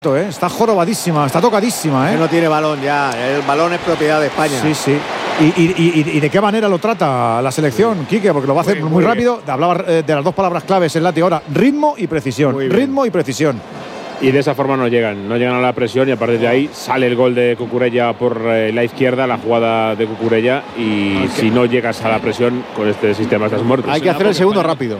Está jorobadísima, está tocadísima. No tiene balón ya, el balón es propiedad de España. Sí. ¿Y de qué manera lo trata la selección, Quique? Porque lo va a hacer muy rápido. Hablaba de las dos palabras claves en Lati ahora: ritmo y precisión. Ritmo y precisión. Y de esa forma no llegan a la presión, y a partir de ahí sale el gol de Cucurella por la izquierda, la jugada de Cucurella, y si no llegas a la presión con este sistema estás muerto. Hay que hacer el segundo rápido.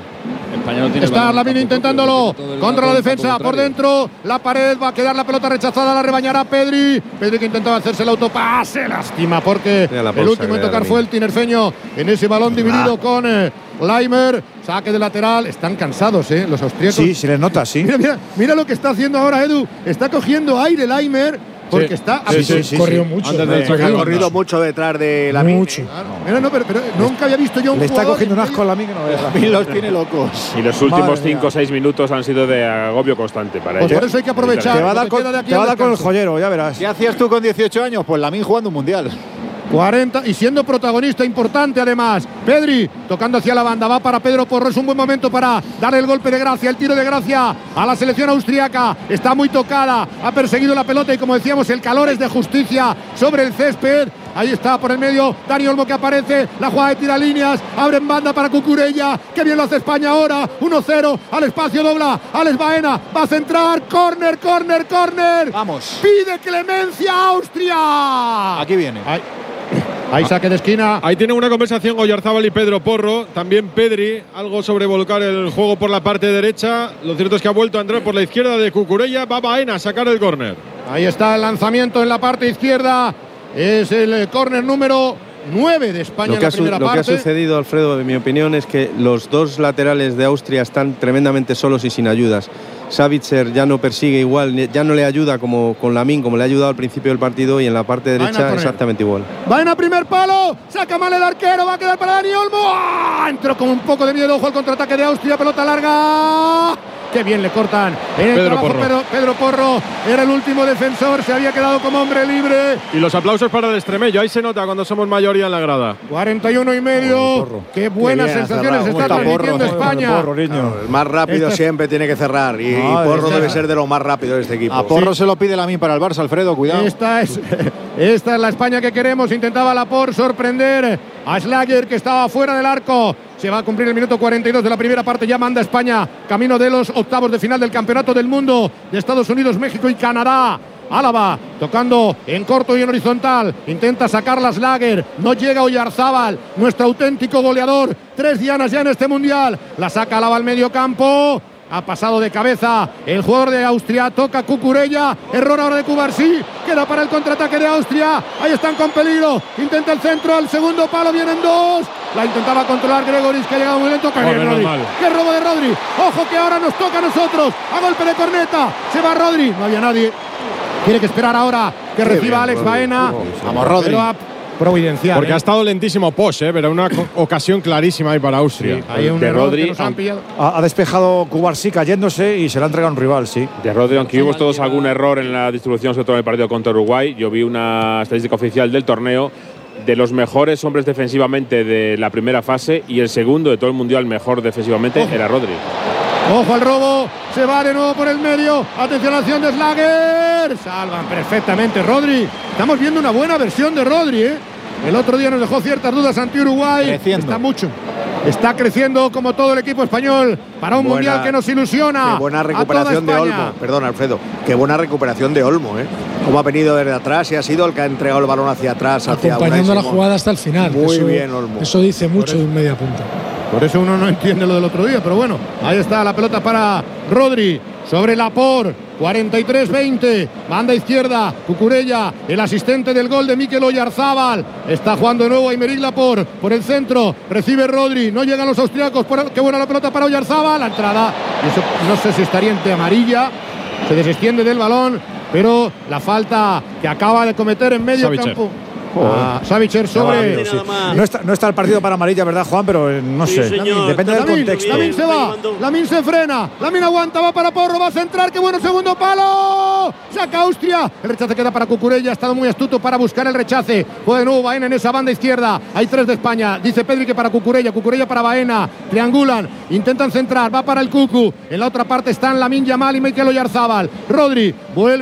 Está Lamine intentándolo contra la defensa, por dentro, la pared, va a quedar la pelota rechazada, la rebañará Pedri que intentaba hacerse el autopase, lástima porque el último en tocar fue el tinerfeño en ese balón dividido con Laimer, saque de lateral. Están cansados los austríacos. Sí, se les nota, sí. Mira lo que está haciendo ahora Edu, está cogiendo aire Laimer. Porque está corrió mucho. Ha corrido mucho detrás de Lamine. Mucho. Pero nunca había visto yo un Le está jugador cogiendo un asco a Lamine que no es. Lamine los tiene locos. Y los últimos 5 o 6 minutos han sido de agobio constante para ellos. Por eso hay que aprovechar. Te va a dar con el joyero, ya verás. ¿Qué hacías tú con 18 años? Pues Lamine jugando un mundial. 40 y siendo protagonista importante además. Pedri tocando hacia la banda, va para Pedro Porro, es un buen momento para darle el golpe de gracia, el tiro de gracia a la selección austriaca. Está muy tocada, ha perseguido la pelota y como decíamos el calor es de justicia sobre el césped. Ahí está por el medio Dani Olmo que aparece, la jugada de tiralíneas, abre en banda para Cucurella, que bien lo hace España ahora, 1-0, al espacio dobla, Alex Baena, va a centrar, córner, vamos, pide clemencia Austria. Aquí viene. Ahí saque de esquina. Ahí tienen una conversación Oyarzábal y Pedro Porro. También Pedri, algo sobre volcar el juego por la parte derecha. Lo cierto es que ha vuelto a entrar por la izquierda de Cucurella. Va Baena a sacar el córner. Ahí está el lanzamiento en la parte izquierda. Es el córner número 9 de España en la primera parte. Lo que ha sucedido, Alfredo, en mi opinión, es que los dos laterales de Austria están tremendamente solos y sin ayudas. Savitzer ya no persigue igual, ya no le ayuda como con Lamine, como le ha ayudado al principio del partido, y en la parte derecha exactamente igual. Baena, primer palo, saca mal el arquero, va a quedar para Dani Olmo. ¡Ah! Entró con un poco de miedo, ojo al contraataque de Austria, pelota larga. Qué bien le cortan en el Pedro Porro era el último defensor, se había quedado como hombre libre. Y los aplausos para el extremeño, ahí se nota cuando somos mayoría en la grada. 41 y medio. Qué buenas sensaciones está transmitiendo España. El más rápido siempre tiene que cerrar y Porro debe ser de lo más rápido de este equipo. A Porro se lo pide Lamine para el Barça, Alfredo, cuidado. Esta es la España que queremos. Intentaba Laporte sorprender a Schlager, que estaba fuera del arco. Se va a cumplir el minuto 42 de la primera parte. Ya manda España camino de los octavos de final del Campeonato del Mundo de Estados Unidos, México y Canadá. Álava tocando en corto y en horizontal. Intenta sacarla Schlager. No llega Oyarzábal, nuestro auténtico goleador. 3 dianas ya en este mundial. La saca Álava al medio campo. Ha pasado de cabeza el jugador de Austria, toca Cucurella, error ahora de Cubarsí, queda para el contraataque de Austria, ahí están con peligro, intenta el centro, al segundo palo, vienen dos, la intentaba controlar Gregoris, que ha llegado muy lento, qué robo de Rodri, ojo que ahora nos toca a nosotros, a golpe de corneta, se va Rodri, no había nadie, tiene que esperar ahora que reciba Alex Baena, vamos Rodri. Providencial. Porque ha estado lentísimo Posch, pero una ocasión clarísima ahí para Austria. Sí, hay un de Rodri ha despejado Cubarsí cayéndose y se la ha entregado a un rival, sí. De Rodri, aunque hubo todos algún error en la distribución, sobre todo en el partido contra Uruguay, yo vi una estadística oficial del torneo de los mejores hombres defensivamente de la primera fase, y el segundo de todo el mundial mejor defensivamente era Rodri. Ojo al robo, se va de nuevo por el medio, atención a la acción de Schlager, salvan perfectamente Rodri, estamos viendo una buena versión de Rodri, El otro día nos dejó ciertas dudas ante Uruguay, está creciendo como todo el equipo español para un mundial que nos ilusiona. Qué buena recuperación de Olmo, perdón Alfredo, qué buena recuperación de Olmo, Cómo ha venido desde atrás y ha sido el que ha entregado el balón hacia atrás, acompañando la jugada hasta el final. Muy bien Olmo. Eso dice mucho de un media punta. Por eso uno no entiende lo del otro día, pero bueno, ahí está la pelota para Rodri, sobre Laporte, 43-20, banda izquierda, Cucurella, el asistente del gol de Mikel Oyarzábal, está jugando de nuevo Aymeric Laporte, por el centro, recibe Rodri, no llegan los austriacos, qué buena la pelota para Oyarzábal, la entrada, y eso no sé si estaría ante amarilla, se desextiende del balón, pero la falta que acaba de cometer en medio campo. Savitzer sobre. No está el partido para amarilla, ¿verdad, Juan? Pero no sé. Depende del contexto. Lamine se va. Lamine se frena. Lamine aguanta. Va para Porro. Va a centrar. ¡Qué bueno! Segundo palo. Se saca Austria. El rechace queda para Cucurella, ha estado muy astuto para buscar el rechace. Juega de nuevo Baena en esa banda izquierda. Hay 3 de España. Dice Pedri que para Cucurella para Baena. Triangulan, intentan centrar, va para el Cucu. En la otra parte están Lamine Yamal y Mikel Oyarzabal. Rodri vuelve